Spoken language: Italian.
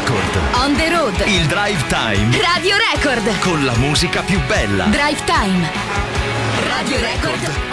Record. On the road. Il Drive Time. Radio Record. Con la musica più bella. Drive Time. Radio Record